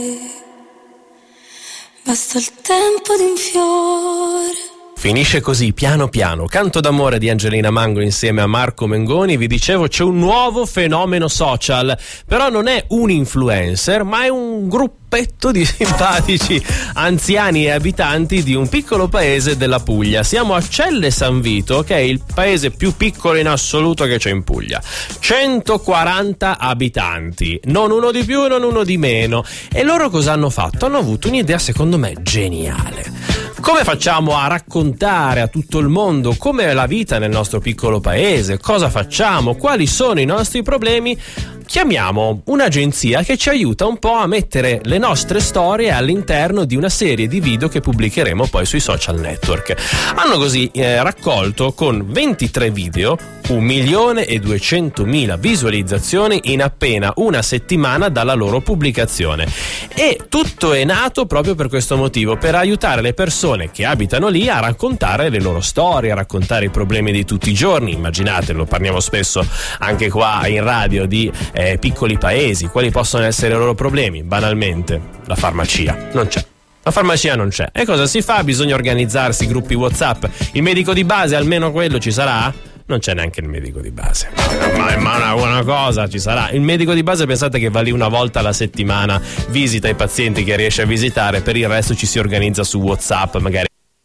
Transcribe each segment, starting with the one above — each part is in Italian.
Basta il tempo di un fiore. Finisce così, piano piano. Canto d'amore di Angelina Mango insieme a Marco Mengoni. Vi dicevo, c'è un nuovo fenomeno social, però non è un influencer, ma è un gruppetto di simpatici anziani e abitanti di un piccolo paese della Puglia. Siamo a Celle San Vito, che è il paese più piccolo in assoluto che c'è in Puglia. 140 abitanti, non uno di più, non uno di meno. E loro cosa hanno fatto? Hanno avuto un'idea, secondo me, geniale. Come facciamo a raccontare a tutto il mondo com'è la vita nel nostro piccolo paese? Cosa facciamo? Quali sono i nostri problemi? Chiamiamo un'agenzia che ci aiuta un po' a mettere le nostre storie all'interno di una serie di video che pubblicheremo poi sui social network. Hanno così raccolto con 23 video 1.200.000 visualizzazioni in appena una settimana dalla loro pubblicazione. E tutto è nato proprio per questo motivo, per aiutare le persone che abitano lì a raccontare le loro storie, a raccontare i problemi di tutti i giorni. Immaginatelo, parliamo spesso anche qua in radio di piccoli paesi. Quali possono essere i loro problemi? Banalmente, la farmacia non c'è. La farmacia non c'è. E cosa si fa? Bisogna organizzarsi, gruppi WhatsApp. Il medico di base, almeno quello ci sarà? Non c'è neanche il medico di base. Ma una cosa ci sarà. Il medico di base, pensate che va lì una volta alla settimana, visita i pazienti che riesce a visitare, per il resto ci si organizza su WhatsApp, magari.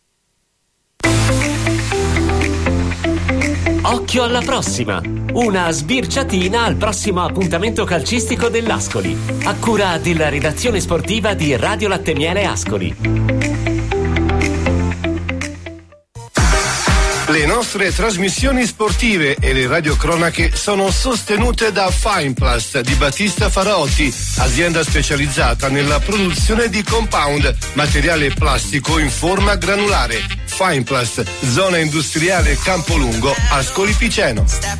Occhio alla prossima! Una sbirciatina al prossimo appuntamento calcistico dell'Ascoli, a cura della redazione sportiva di Radio Latte Miele Ascoli. Le nostre trasmissioni sportive e le radiocronache sono sostenute da Fineplast di Battista Faraotti, azienda specializzata nella produzione di compound, materiale plastico in forma granulare. Fineplast, zona industriale Campolungo, Ascoli Piceno.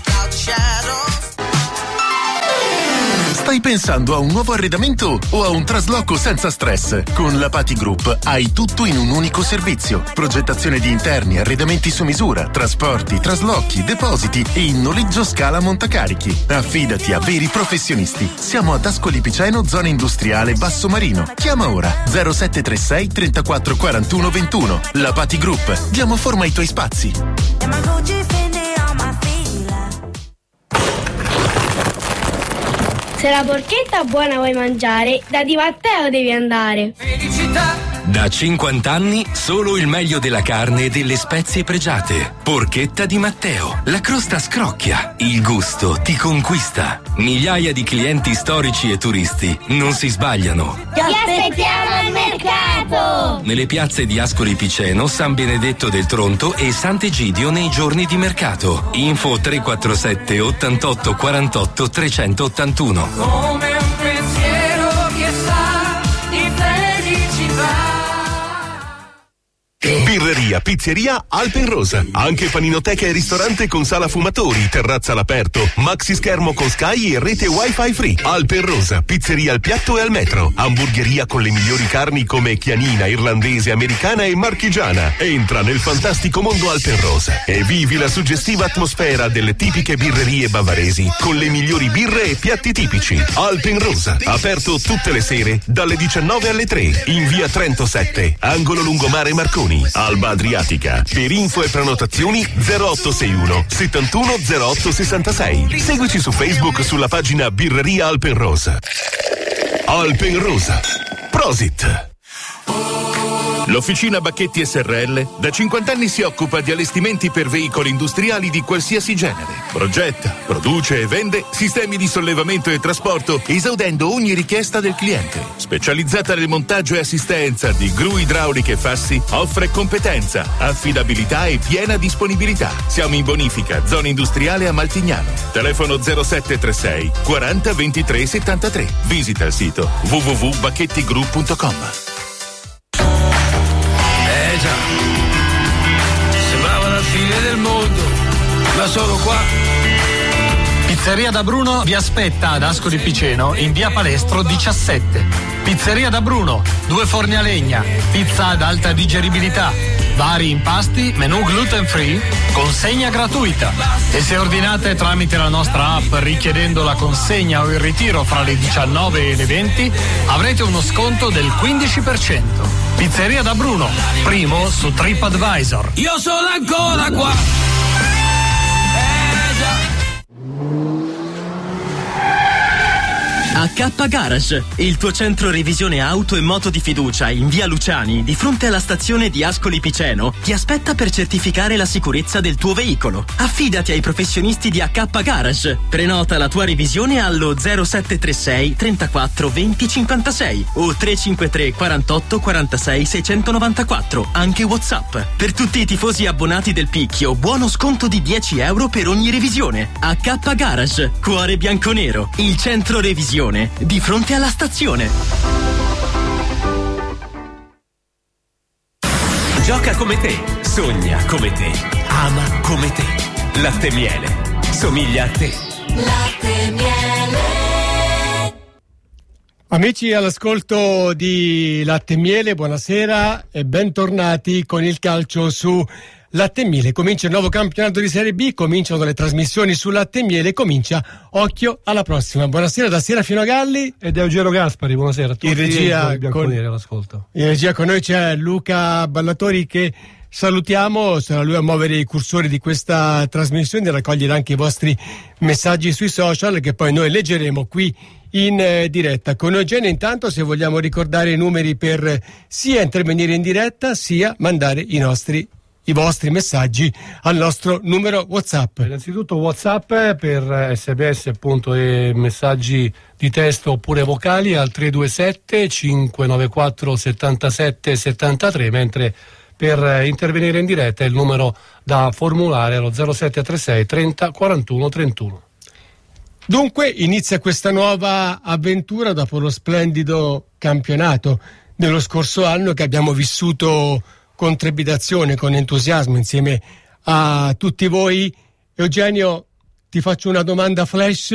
Stai pensando a un nuovo arredamento o a un trasloco senza stress? Con la Pati Group hai tutto in un unico servizio. Progettazione di interni, arredamenti su misura, trasporti, traslochi, depositi e in noleggio scala montacarichi. Affidati a veri professionisti. Siamo ad Ascoli Piceno, zona industriale Basso Marino. Chiama ora 0736 34 41 21. La Pati Group. Diamo forma ai tuoi spazi. Se la porchetta buona vuoi mangiare, da Di Matteo devi andare. Felicità! Da 50 anni solo il meglio della carne e delle spezie pregiate. Porchetta Di Matteo. La crosta scrocchia, il gusto ti conquista. Migliaia di clienti storici e turisti non si sbagliano. Ti aspettiamo al mercato! Nelle piazze di Ascoli Piceno, San Benedetto del Tronto e Sant'Egidio nei giorni di mercato. Info 347 88 48 381. Come un pensiero che sa di felicità. Birreria, pizzeria Alpenrosa. Anche paninoteca e ristorante con sala fumatori, terrazza all'aperto, maxi schermo con Sky e rete wifi free. Alpenrosa, pizzeria al piatto e al metro. Hamburgeria con le migliori carni come chianina, irlandese, americana e marchigiana. Entra nel fantastico mondo Alpenrosa e vivi la suggestiva atmosfera delle tipiche birrerie bavaresi con le migliori birre e piatti tipici. Alpenrosa, aperto tutte le sere dalle 19 alle 3 in via Trento 7, angolo lungomare Marconi, Alba Adriatica. Per info e prenotazioni 0861 71 08 66. Seguici su Facebook sulla pagina Birreria Alpenrosa. Alpenrosa. Prosit. L'Officina Bacchetti SRL da 50 anni si occupa di allestimenti per veicoli industriali di qualsiasi genere. Progetta, produce e vende sistemi di sollevamento e trasporto, esaudendo ogni richiesta del cliente. Specializzata nel montaggio e assistenza di gru idrauliche e fassi, offre competenza, affidabilità e piena disponibilità. Siamo in bonifica, zona industriale a Maltignano. Telefono 0736 40 23 73. Visita il sito www.bacchettigroup.com. Già, sembrava la fine del mondo, ma sono qua. Pizzeria da Bruno vi aspetta ad Ascoli Piceno in via Palestro 17. Pizzeria da Bruno, 2 forni a legna, pizza ad alta digeribilità, vari impasti, menù gluten free, consegna gratuita. E se ordinate tramite la nostra app richiedendo la consegna o il ritiro fra le 19 e le 20, avrete uno sconto del 15%. Pizzeria da Bruno, primo su TripAdvisor. Io sono ancora qua. AK Garage, il tuo centro revisione auto e moto di fiducia in via Luciani, di fronte alla stazione di Ascoli Piceno, ti aspetta per certificare la sicurezza del tuo veicolo. Affidati ai professionisti di AK Garage. Prenota la tua revisione allo 0736 34 20 56 o 353 48 46 694, anche WhatsApp. Per tutti i tifosi abbonati del Picchio, buono sconto di 10 euro per ogni revisione. AK Garage, cuore bianconero, il centro revisione di fronte alla stazione. Gioca come te, sogna come te, ama come te. Latte Miele, somiglia a te. Latte Miele. Amici all'ascolto di Latte Miele, buonasera e bentornati con il calcio su Latte Miele. Comincia il nuovo campionato di Serie B, cominciano le trasmissioni su Latte Miele, comincia Occhio alla prossima. Buonasera da Serafino Galli ed Eugenio Gaspari, buonasera a tutti. In regia con noi c'è Luca Ballatori, che salutiamo, sarà lui a muovere i cursori di questa trasmissione, a raccogliere anche i vostri messaggi sui social che poi noi leggeremo qui in diretta. Con Eugenio intanto, se vogliamo ricordare i numeri per sia intervenire in diretta sia mandare i vostri messaggi al nostro numero WhatsApp. Innanzitutto WhatsApp per SMS appunto e messaggi di testo oppure vocali al 327 594 77 73, mentre per intervenire in diretta è il numero da formulare allo 0736 30 41 31. Dunque inizia questa nuova avventura dopo lo splendido campionato dello scorso anno che abbiamo vissuto con trepidazione, con entusiasmo insieme a tutti voi. Eugenio, ti faccio una domanda flash.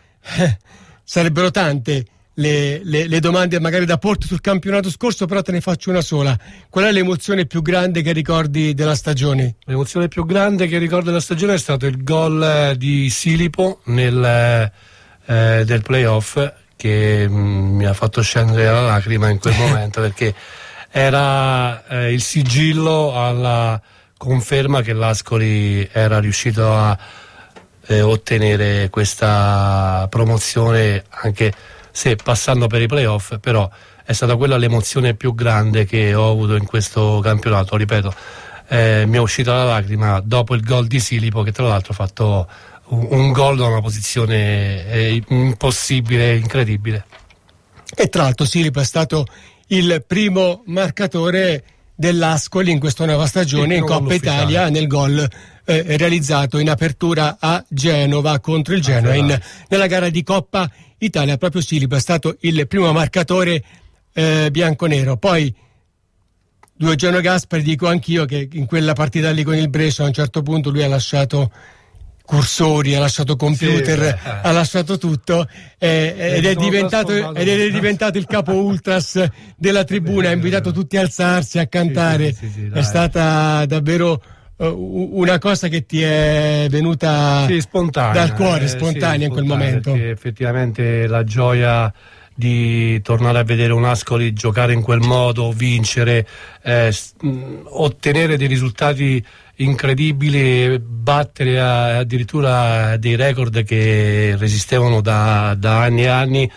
Sarebbero tante le domande magari da porti sul campionato scorso, però te ne faccio una sola. Qual è l'emozione più grande che ricordi della stagione? L'emozione più grande che ricordo della stagione è stato il gol di Silipo del playoff, che mi ha fatto scendere la lacrima in quel momento, perché era il sigillo alla conferma che l'Ascoli era riuscito a ottenere questa promozione, anche se passando per i playoff. Però è stata quella l'emozione più grande che ho avuto in questo campionato. Ripeto, mi è uscita la lacrima dopo il gol di Silipo, che tra l'altro ha fatto un gol da una posizione impossibile, incredibile. E tra l'altro Silipo è stato il primo marcatore dell'Ascoli in questa nuova stagione in Coppa Italia, nel gol realizzato in apertura a Genova contro il Genoa nella gara di Coppa Italia. Proprio Silipo è stato il primo marcatore bianconero. Poi Eugenio Gaspari, dico anch'io che in quella partita lì con il Brescia a un certo punto lui ha lasciato cursori, ha lasciato computer, ha lasciato tutto ed è diventato il capo ultras della tribuna, ha invitato tutti a alzarsi, a cantare. È stata davvero una cosa che ti è venuta spontanea, dal cuore, spontanea in quel momento. Perché effettivamente la gioia di tornare a vedere un Ascoli giocare in quel modo, vincere, ottenere dei risultati incredibili, battere addirittura dei record che resistevano da anni e anni,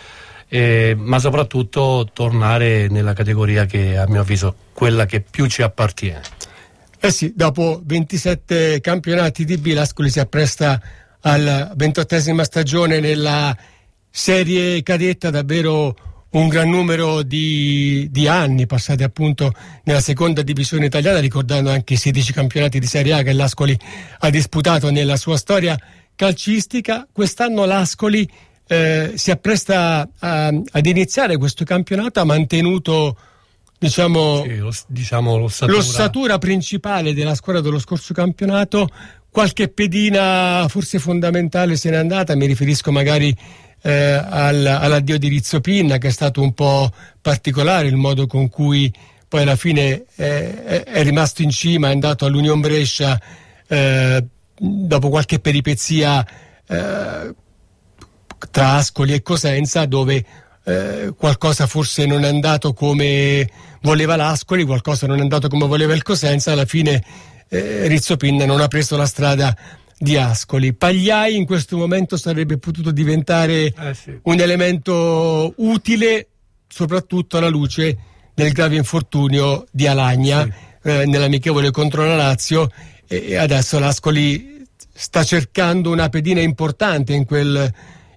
ma soprattutto tornare nella categoria che a mio avviso quella che più ci appartiene. Sì, dopo 27 campionati di B, l'Ascoli si appresta alla 28esima stagione nella serie cadetta, davvero un gran numero di anni passati appunto nella seconda divisione italiana, ricordando anche i 16 campionati di Serie A che l'Ascoli ha disputato nella sua storia calcistica. Quest'anno l'Ascoli si appresta ad iniziare questo campionato, ha mantenuto l'ossatura principale della squadra dello scorso campionato. Qualche pedina forse fondamentale se n'è andata, mi riferisco magari all'addio di Rizzo Pinna, che è stato un po' particolare il modo con cui poi alla fine è rimasto in cima, è andato all'Union Brescia dopo qualche peripezia tra Ascoli e Cosenza, dove qualcosa forse non è andato come voleva l'Ascoli, qualcosa non è andato come voleva il Cosenza. Alla fine Rizzo Pinna non ha preso la strada di Ascoli. Pagliai in questo momento sarebbe potuto diventare un elemento utile, soprattutto alla luce del grave infortunio di Alagna nell'amichevole contro la Lazio, e adesso l'Ascoli sta cercando una pedina importante in quel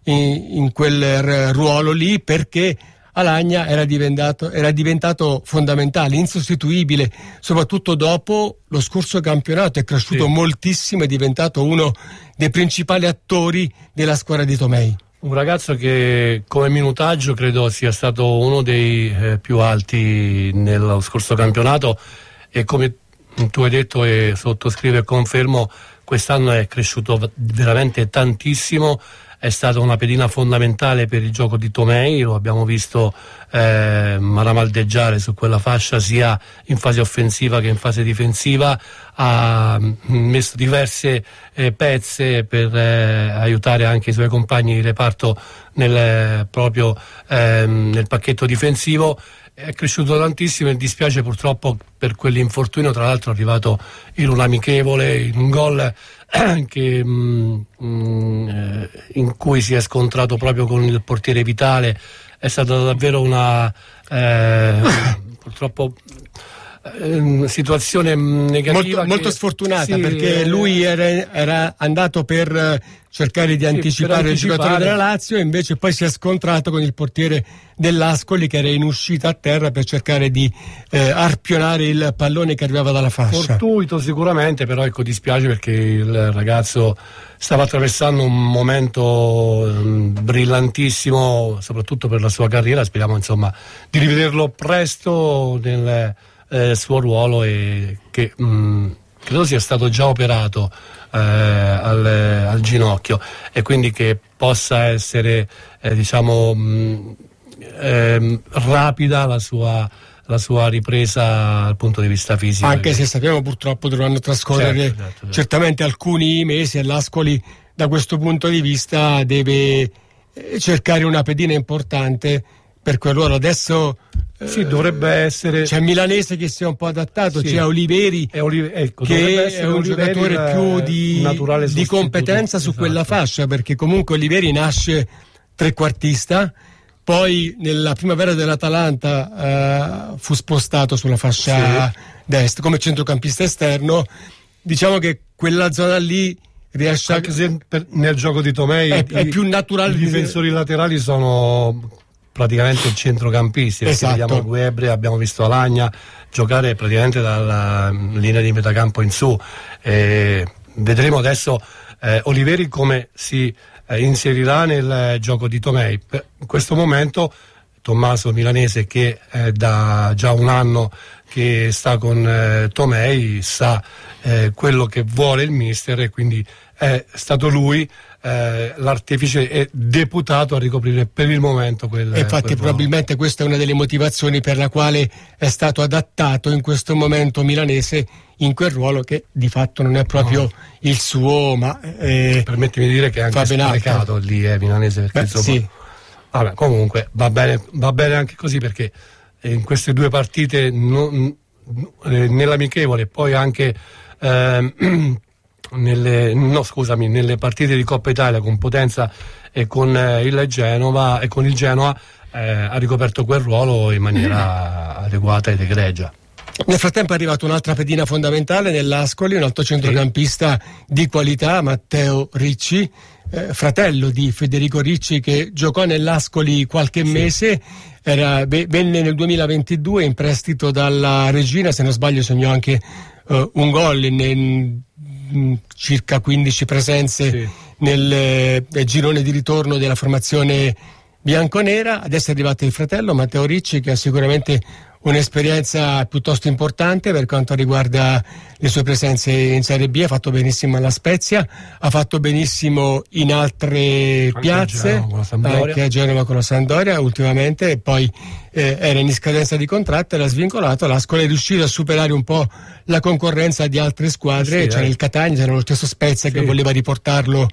ruolo lì, perché Alagna era diventato fondamentale, insostituibile, soprattutto dopo lo scorso campionato. È cresciuto moltissimo, è diventato uno dei principali attori della squadra di Tomei. Un ragazzo che come minutaggio credo sia stato uno dei più alti nello scorso campionato, e come tu hai detto e sottoscrivo e confermo, quest'anno è cresciuto veramente tantissimo. È stata una pedina fondamentale per il gioco di Tomei, lo abbiamo visto maramaldeggiare su quella fascia sia in fase offensiva che in fase difensiva. Ha messo diverse pezze per aiutare anche i suoi compagni di reparto nel pacchetto difensivo. È cresciuto tantissimo e dispiace purtroppo per quell'infortunio, tra l'altro è arrivato in un amichevole, in un gol in cui si è scontrato proprio con il portiere Vitale. È stata davvero una purtroppo situazione negativa, molto sfortunata, perché lui era andato per cercare di anticipare il giocatore della Lazio, e invece poi si è scontrato con il portiere dell'Ascoli, che era in uscita a terra per cercare di arpionare il pallone che arrivava dalla fascia. Fortuito sicuramente, però ecco, dispiace perché il ragazzo stava attraversando un momento brillantissimo, soprattutto per la sua carriera. Speriamo insomma di rivederlo presto nel suo ruolo, e che credo sia stato già operato al ginocchio, e quindi che possa essere rapida la sua ripresa dal punto di vista fisico. Anche se sappiamo purtroppo dovranno trascorrere certamente alcuni mesi, e l'Ascoli da questo punto di vista deve cercare una pedina importante per quel ruolo. Adesso dovrebbe essere. C'è Milanese che si è un po' adattato, c'è Oliveri che è un giocatore più di competenza su quella fascia, perché comunque Oliveri nasce trequartista, poi nella primavera dell'Atalanta fu spostato sulla fascia destra come centrocampista esterno. Diciamo che quella zona lì riesce anche se nel gioco di Tomei è più naturale. I difensori laterali sono praticamente centrocampisti, perché vediamo Guebre, abbiamo visto Alagna giocare praticamente dalla linea di metacampo in su. Vedremo adesso Oliveri come si inserirà nel gioco di Tomei. In questo momento Tommaso Milanese, che è da già un anno che sta con Tomei, sa quello che vuole il mister, e quindi è stato lui l'artefice e deputato a ricoprire per il momento quel infatti probabilmente questa è una delle motivazioni per la quale è stato adattato in questo momento Milanese in quel ruolo, che di fatto non è proprio il suo, ma permettimi di dire che è anche sprecato lì Milanese, perché vabbè, comunque va bene anche così, perché in queste due partite nell'amichevole e poi anche nelle partite di Coppa Italia con Potenza e con il Genova ha ricoperto quel ruolo in maniera adeguata ed egregia. Nel frattempo è arrivata un'altra pedina fondamentale nell'Ascoli, un altro centrocampista di qualità, Matteo Ricci, fratello di Federico Ricci, che giocò nell'Ascoli qualche mese, venne nel 2022 in prestito dalla Regina, se non sbaglio segnò anche un gol in circa 15 presenze nel girone di ritorno della formazione bianconera. Adesso è arrivato il fratello Matteo Ricci, che ha sicuramente un'esperienza piuttosto importante per quanto riguarda le sue presenze in Serie B. Ha fatto benissimo alla Spezia, ha fatto benissimo in altre piazze, anche a Genova con la Sampdoria ultimamente, e poi era in scadenza di contratto, era svincolato. L'Ascoli è riuscito a superare un po' la concorrenza di altre squadre, c'era il Catania, c'era lo stesso Spezia che voleva riportarlo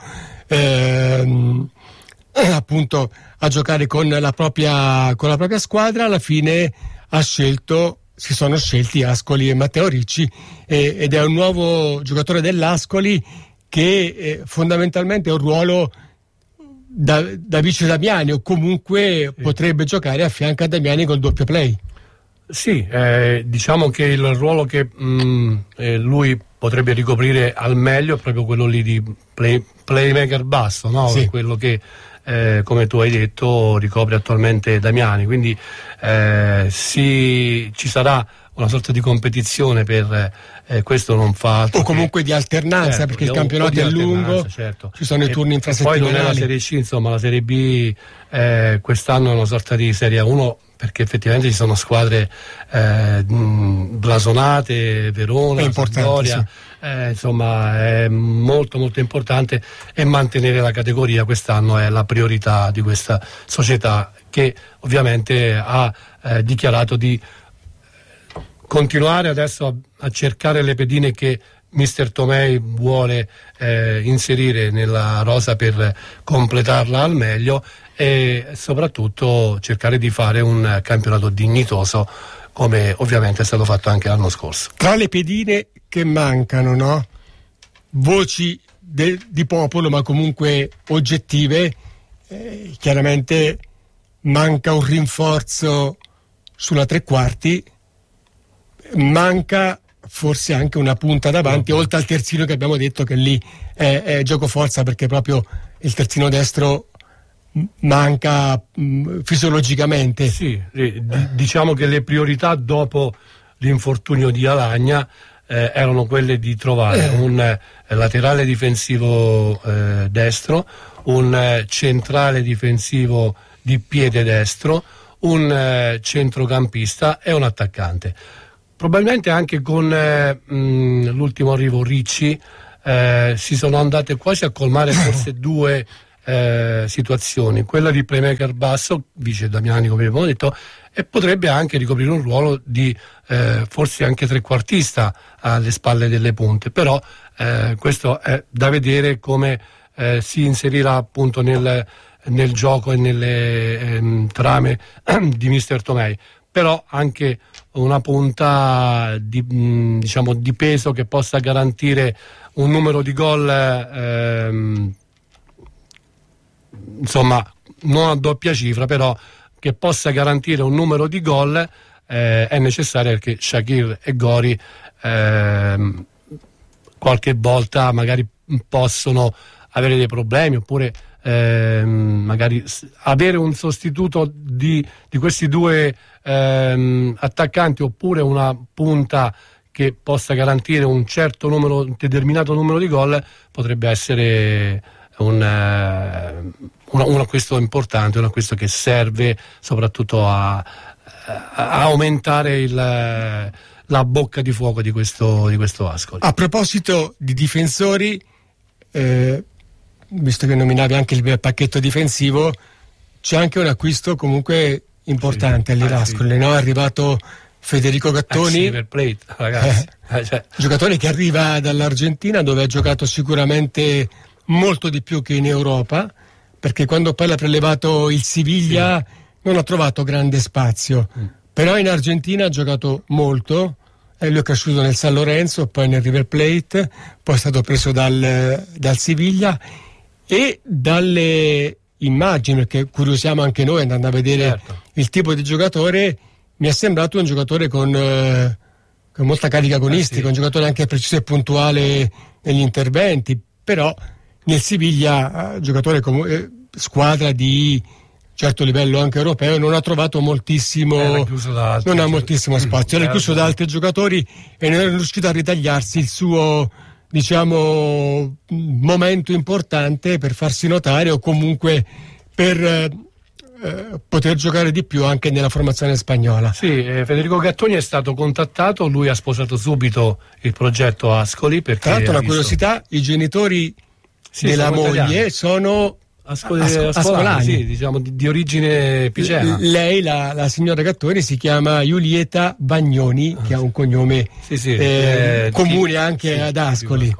appunto a giocare con la propria squadra. Alla fine si sono scelti Ascoli e Matteo Ricci, ed è un nuovo giocatore dell'Ascoli che fondamentalmente ha un ruolo da vice Damiani, o comunque potrebbe giocare a fianco a Damiani col doppio play. Sì, diciamo che il ruolo che lui potrebbe ricoprire al meglio è proprio quello lì di playmaker basso, no? Sì. Quello che come tu hai detto ricopre attualmente Damiani, quindi ci sarà una sorta di competizione per questo, non fa altro, o comunque di alternanza, perché il campionato è lungo, certo. Ci sono i turni infrasettimanali. Poi non è la Serie C, insomma, la Serie B quest'anno è una sorta di Serie A1, perché effettivamente ci sono squadre blasonate, Verona, Sampdoria, insomma è molto molto importante, e mantenere la categoria quest'anno è la priorità di questa società, che ovviamente ha dichiarato di continuare adesso a cercare le pedine che Mister Tomei vuole inserire nella rosa per completarla al meglio, e soprattutto cercare di fare un campionato dignitoso, come ovviamente è stato fatto anche l'anno scorso. Tra le pedine che mancano, no? Voci di popolo, ma comunque oggettive, chiaramente manca un rinforzo sulla tre quarti, manca forse anche una punta davanti, oltre al terzino che abbiamo detto che lì è gioco forza, perché proprio il terzino destro manca fisiologicamente. Sì, diciamo che le priorità dopo l'infortunio di Alagna erano quelle di trovare un laterale difensivo destro, un centrale difensivo di piede destro, un centrocampista e un attaccante. Probabilmente anche con l'ultimo arrivo Ricci si sono andate quasi a colmare forse due situazioni, quella di playmaker basso, vice Damiani come abbiamo detto, e potrebbe anche ricoprire un ruolo di forse anche trequartista alle spalle delle punte, però questo è da vedere come si inserirà appunto nel gioco e nelle trame di Mister Tomei. Però anche una punta diciamo di peso che possa garantire un numero di gol insomma non a doppia cifra, però che possa garantire un numero di gol è necessario, perché Shaqiri e Gori qualche volta magari possono avere dei problemi, oppure magari avere un sostituto di questi due attaccanti, oppure una punta che possa garantire un determinato numero di gol, potrebbe essere un acquisto importante, un acquisto che serve soprattutto a aumentare la bocca di fuoco di questo Ascoli. A proposito di difensori, visto che nominavi anche il pacchetto difensivo, c'è anche un acquisto comunque importante all'Ascoli, no? È arrivato Federico Gattoni, River Plate, ragazzi. Giocatore che arriva dall'Argentina, dove ha giocato sicuramente molto di più che in Europa, perché quando poi l'ha prelevato il Siviglia non ha trovato grande spazio, però in Argentina ha giocato molto. Lui è cresciuto nel San Lorenzo, poi nel River Plate, poi è stato preso dal Siviglia, e dalle immagini, perché curiosiamo anche noi andando a vedere il tipo di giocatore, mi è sembrato un giocatore con molta carica agonistica, un giocatore anche preciso e puntuale negli interventi, però nel Siviglia, giocatore squadra di certo livello anche europeo, non ha trovato moltissimo, non ha moltissimo spazio, era chiuso da altri giocatori e non è riuscito a ritagliarsi il suo, momento importante per farsi notare, o comunque per poter giocare di più anche nella formazione spagnola. Sì, Federico Gattoni è stato contattato, lui ha sposato subito il progetto Ascoli, perché tra l'altro, una curiosità, i genitori della moglie sono ascolani, sì, diciamo di origine picena. Lei, la signora Gattoni, si chiama Julieta Bagnoni, che ha un cognome comune anche ad Ascoli.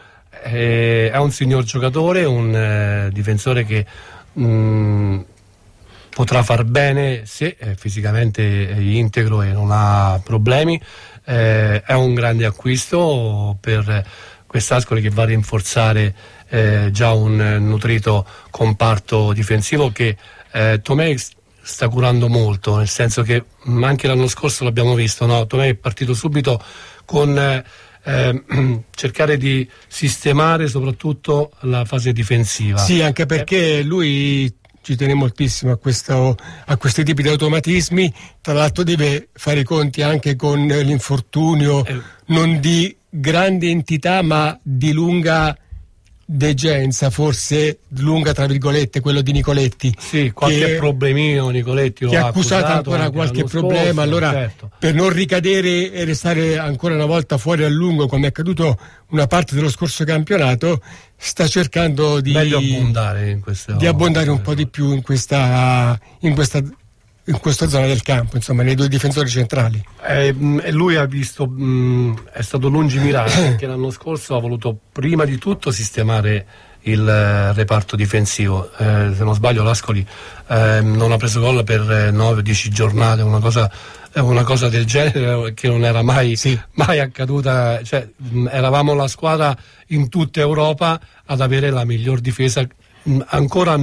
È un signor giocatore, un difensore che potrà far bene se fisicamente è integro e non ha problemi. È un grande acquisto per quest'Ascoli, che va a rinforzare già un nutrito comparto difensivo che Tomei sta curando molto, nel senso che anche l'anno scorso l'abbiamo visto, no? Tomei è partito subito con cercare di sistemare soprattutto la fase difensiva. Sì, anche perché lui ci tiene moltissimo a questi tipi di automatismi. Tra l'altro deve fare i conti anche con l'infortunio non di grande entità ma di lunga degenza, forse lunga tra virgolette, quello di Nicoletti. Sì, qualche problemino Nicoletti che ha accusato ancora qualche problema, scorso, allora certo. Per non ricadere e restare ancora una volta fuori a lungo, come è accaduto una parte dello scorso campionato, sta cercando di abbondare un po' di più in questa zona del campo, insomma, nei due difensori centrali. Lui ha visto, è stato lungimirante, perché l'anno scorso ha voluto prima di tutto sistemare il reparto difensivo. Se non sbaglio l'Ascoli non ha preso gol per 9-10 giornate, una cosa del genere che non era mai accaduta. Cioè, eravamo la squadra in tutta Europa ad avere la miglior difesa ancora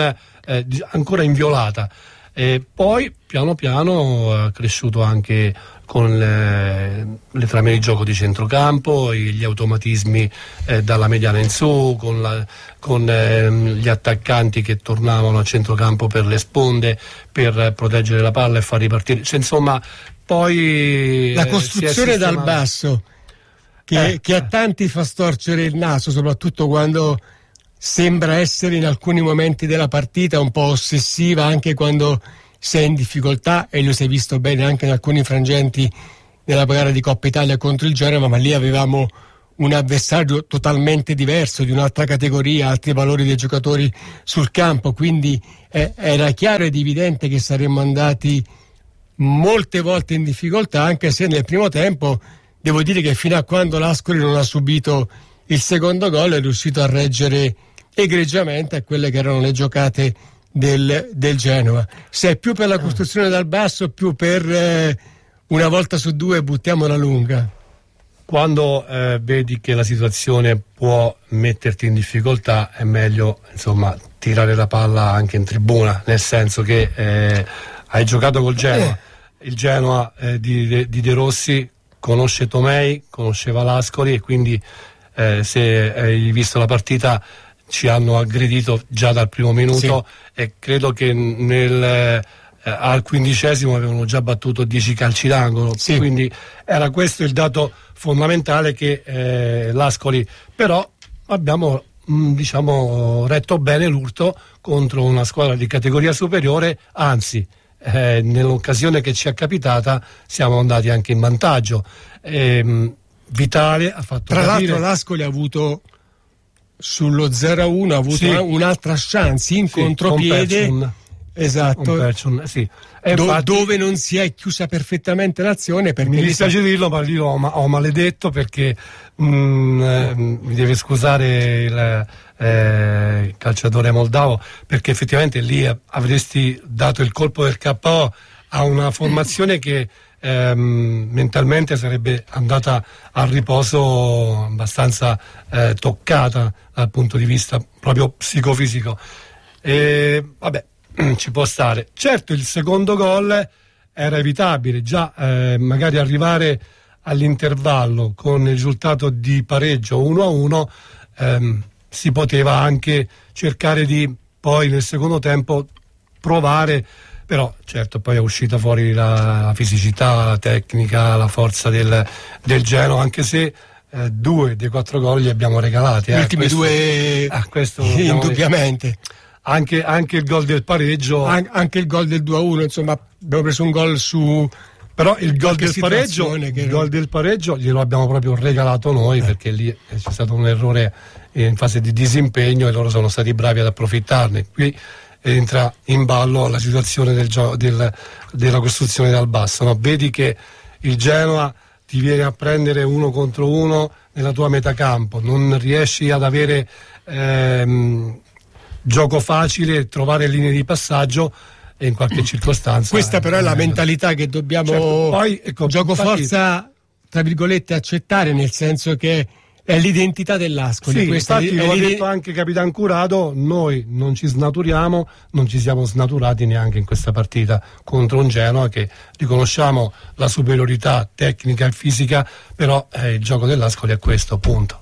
inviolata. E poi piano piano è cresciuto anche con le trame di gioco di centrocampo, gli automatismi dalla mediana in su, con gli attaccanti che tornavano a centrocampo per le sponde, per proteggere la palla e far ripartire. Cioè, insomma, poi la costruzione dal basso che a tanti fa storcere il naso, soprattutto quando sembra essere in alcuni momenti della partita un po' ossessiva, anche quando sei in difficoltà, e lo si è visto bene anche in alcuni frangenti nella gara di Coppa Italia contro il Genova, ma lì avevamo un avversario totalmente diverso, di un'altra categoria, altri valori dei giocatori sul campo, quindi era chiaro ed evidente che saremmo andati molte volte in difficoltà, anche se nel primo tempo devo dire che fino a quando l'Ascoli non ha subito il secondo gol è riuscito a reggere egregiamente a quelle che erano le giocate del Genova. Se è più per la costruzione dal basso, più per una volta su due buttiamo la lunga. Quando vedi che la situazione può metterti in difficoltà, è meglio insomma tirare la palla anche in tribuna, nel senso che hai giocato col Genoa, il Genoa di De Rossi conosce Tomei, conosceva l'Ascoli, e quindi se hai visto la partita ci hanno aggredito già dal primo minuto, e credo che al 15° avevano già battuto 10 calci d'angolo, quindi era questo il dato fondamentale, che l'Ascoli però abbiamo retto bene l'urto contro una squadra di categoria superiore, anzi nell'occasione che ci è capitata siamo andati anche in vantaggio. Vitale ha fatto tra l'altro l'Ascoli ha avuto sullo 0-1 ha avuto un'altra chance in contropiede, esatto, dove non si è chiusa perfettamente l'azione, perché mi dispiace dirlo, ma lì ho maledetto, perché mi deve scusare il calciatore moldavo, perché effettivamente lì avresti dato il colpo del KO a una formazione che mentalmente sarebbe andata a riposo abbastanza toccata dal punto di vista proprio psicofisico. Vabbè, ci può stare. Certo, il secondo gol era evitabile, già magari arrivare all'intervallo con il risultato di pareggio 1-1, si poteva anche cercare di poi nel secondo tempo provare. Però certo poi è uscita fuori la fisicità, la tecnica, la forza del Genoa, anche se 2 dei 4 gol li abbiamo regalati. Gli ultimi 2 indubbiamente. anche il gol del pareggio, anche il gol del 2-1, insomma abbiamo preso un gol su. Però il gol del pareggio glielo abbiamo proprio regalato noi, perché lì c'è stato un errore in fase di disimpegno e loro sono stati bravi ad approfittarne. Qui entra in ballo la situazione della costruzione dal basso, no? Vedi che il Genoa ti viene a prendere 1 contro 1 nella tua metà campo, non riesci ad avere gioco facile, trovare linee di passaggio, e in qualche circostanza questa però è la mentalità che dobbiamo, certo, poi, gioco forza tra virgolette accettare, nel senso che è l'identità dell'Ascoli. Sì, infatti lo ha detto anche Capitan Curado, noi non ci snaturiamo, non ci siamo snaturati neanche in questa partita contro un Genoa che riconosciamo la superiorità tecnica e fisica, però il gioco dell'Ascoli è questo, punto.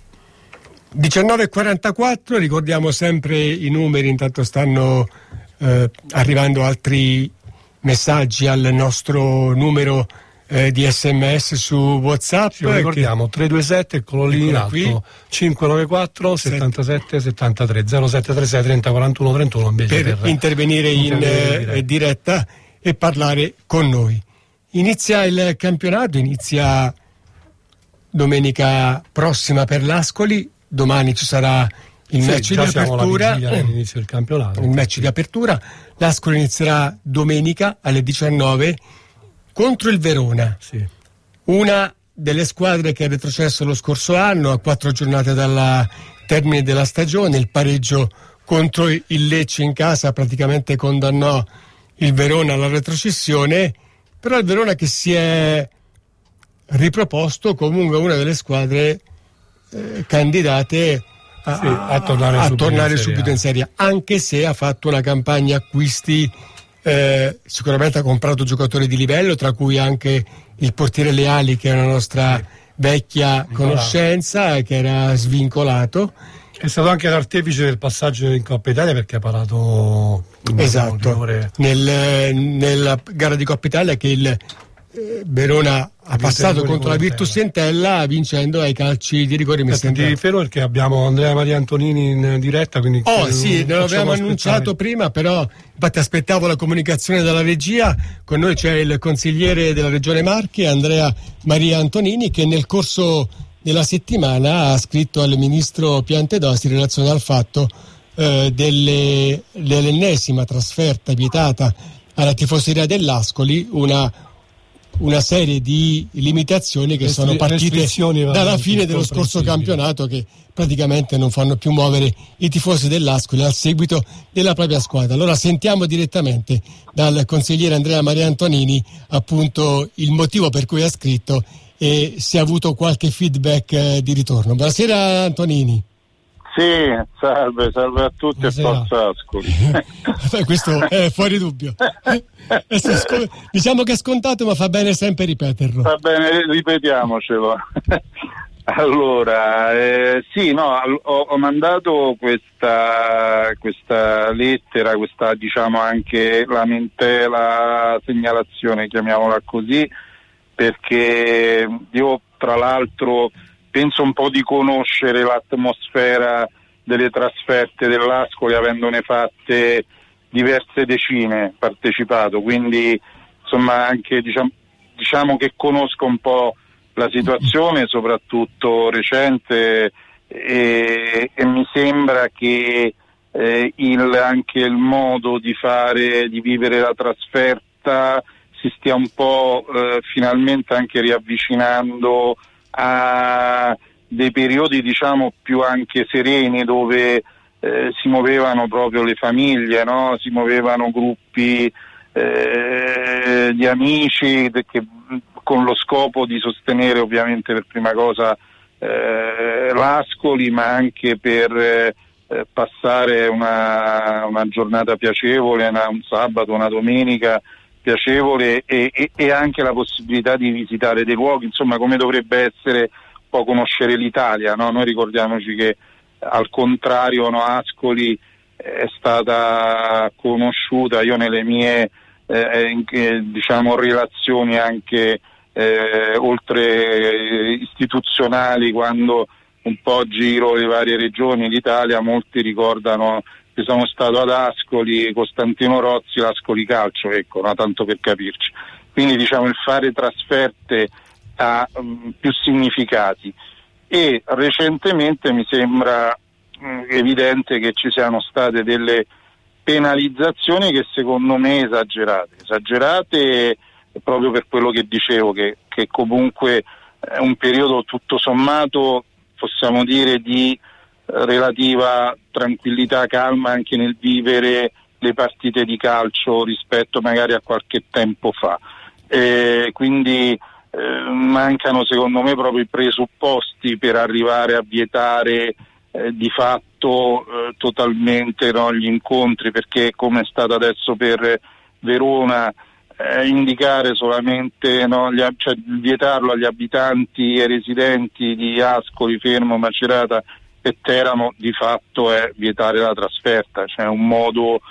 19:44, ricordiamo sempre i numeri, intanto stanno arrivando altri messaggi al nostro numero di SMS su WhatsApp. Ci ricordiamo 327, quello lì in alto, 594 77 73 0736 30 41 31 invece per intervenire in diretta e parlare con noi. Inizia il campionato, inizia domenica prossima per l'Ascoli, domani ci sarà il match di apertura, all'inizio del campionato. Il match di apertura, l'Ascoli inizierà domenica alle 19 contro il Verona, sì, una delle squadre che è retrocesso lo scorso anno, a 4 giornate dal termine della stagione. Il pareggio contro il Lecce in casa praticamente condannò il Verona alla retrocessione, però il Verona che si è riproposto comunque una delle squadre candidate a tornare subito in Serie A, anche se ha fatto una campagna acquisti, sicuramente ha comprato giocatori di livello, tra cui anche il portiere Leali, che è una nostra vecchia conoscenza, che era svincolato. È stato anche l'artefice del passaggio in Coppa Italia, perché ha parato nella gara di Coppa Italia che il Verona ha passato contro la Virtus Entella, vincendo ai calci di rigore. Ti fermo perché abbiamo Andrea Maria Antonini in diretta, quindi sì, non l'avevamo annunciato prima, però infatti aspettavo la comunicazione dalla regia. Con noi c'è il consigliere della Regione Marche, Andrea Maria Antonini, che nel corso della settimana ha scritto al ministro Piantedosi in relazione al fatto dell'ennesima trasferta vietata alla tifoseria dell'Ascoli, una serie di limitazioni che sono partite dalla fine dello scorso campionato, che praticamente non fanno più muovere i tifosi dell'Ascoli al seguito della propria squadra. Allora sentiamo direttamente dal consigliere Andrea Maria Antonini appunto il motivo per cui ha scritto e se ha avuto qualche feedback di ritorno. Buonasera Antonini. Sì, salve a tutti. Buonasera. E forza Ascoli. Questo è fuori dubbio. Diciamo che è scontato, ma fa bene sempre ripeterlo. Va bene, ripetiamocelo. Allora, ho mandato questa lettera, questa diciamo anche lamentela, segnalazione, chiamiamola così, perché io tra l'altro penso un po' di conoscere l'atmosfera delle trasferte dell'Ascoli, avendone fatte diverse decine, partecipato, quindi insomma anche diciamo che conosco un po' la situazione, soprattutto recente, e mi sembra che anche il modo di vivere la trasferta si stia un po' finalmente anche riavvicinando a dei periodi diciamo più anche sereni, dove si muovevano proprio le famiglie, no? Si muovevano gruppi di amici con lo scopo di sostenere ovviamente per prima cosa l'Ascoli, ma anche per passare una giornata piacevole, un sabato, una domenica piacevole, e anche la possibilità di visitare dei luoghi, insomma, come dovrebbe essere un po' conoscere l'Italia, no? Noi ricordiamoci che al contrario, no, Ascoli è stata conosciuta, io nelle mie diciamo relazioni anche oltre istituzionali, quando un po' giro le varie regioni d'Italia, molti ricordano che sono stato ad Ascoli, Costantino Rozzi, l'Ascoli Calcio, ecco, no? Tanto per capirci. Quindi diciamo il fare trasferte ha più significati, e recentemente mi sembra evidente che ci siano state delle penalizzazioni che secondo me esagerate proprio per quello che dicevo, che comunque è un periodo tutto sommato, possiamo dire, di relativa tranquillità, calma anche nel vivere le partite di calcio rispetto magari a qualche tempo fa. Quindi mancano secondo me proprio i presupposti per arrivare a vietare di fatto totalmente, no, gli incontri, perché come è stato adesso per Verona, indicare solamente, no, cioè vietarlo agli abitanti e residenti di Ascoli, Fermo, Macerata e Teramo, di fatto è vietare la trasferta, cioè un modo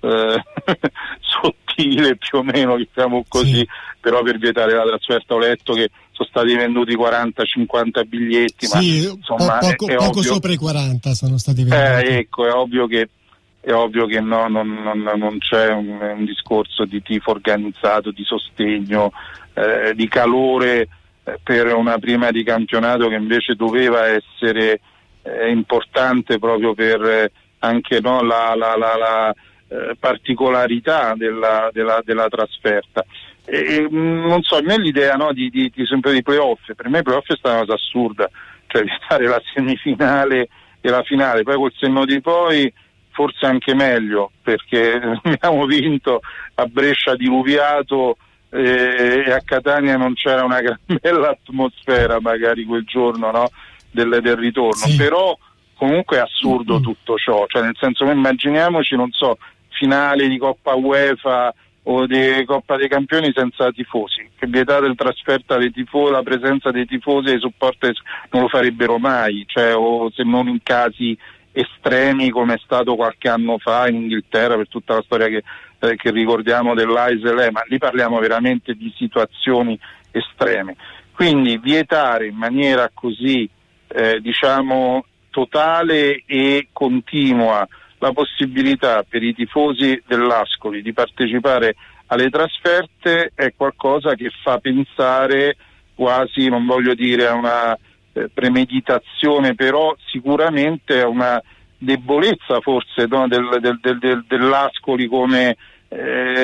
sottile più o meno, diciamo così, sì. Però per vietare la trasferta ho letto che sono stati venduti 40-50 biglietti, sì, ma insomma poco sopra i 40 sono stati venduti. Ecco, è ovvio che no, non c'è un discorso di tifo organizzato, di sostegno, di calore per una prima di campionato che invece doveva essere importante proprio per anche, no, la particolarità della trasferta. Non so, a me l'idea, no, di sempre di playoff, per me i playoff è stata una cosa assurda, cioè evitare la semifinale e la finale, poi col senno di poi forse anche meglio, perché abbiamo vinto, a Brescia diluviato e a Catania non c'era una gran bella atmosfera magari quel giorno, no, del ritorno, sì. Però comunque è assurdo tutto ciò, cioè nel senso che immaginiamoci, non so, finale di Coppa UEFA o di Coppa dei Campioni senza tifosi, che vietate il trasferta dei tifosi, la presenza dei tifosi e dei supporter non lo farebbero mai, cioè, o se non in casi estremi come è stato qualche anno fa in Inghilterra per tutta la storia che ricordiamo dell'Aisle, ma lì parliamo veramente di situazioni estreme. Quindi vietare in maniera così diciamo totale e continua la possibilità per i tifosi dell'Ascoli di partecipare alle trasferte è qualcosa che fa pensare quasi, non voglio dire a una premeditazione, però sicuramente a una debolezza forse, no, dell'Ascoli come